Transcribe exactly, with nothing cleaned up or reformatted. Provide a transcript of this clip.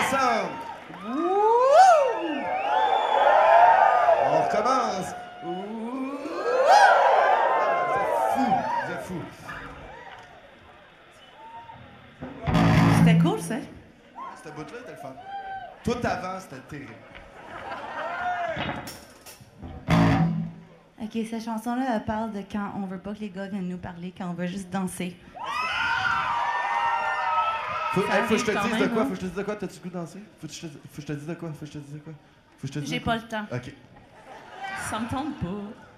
ensemble. Wouhou! On recommence. Wouhou! Vous êtes fous, vous êtes fous. C'était cool, ça. Cette bout-là était le fun. Tout avant, c'était terrible. OK, cette chanson-là, elle parle de quand on veut pas que les gars viennent nous parler, quand on veut juste danser. Faut, Ça hey, faut que je te arrive quand dise de même, quoi? hein? Faut que je te dise de quoi? T'as-tu le goût de danser? Faut que je te, faut que je te dise de quoi? Faut que je te dise de quoi? Faut que je te dise de J'ai quoi? pas le temps. OK. Ça me tente pas.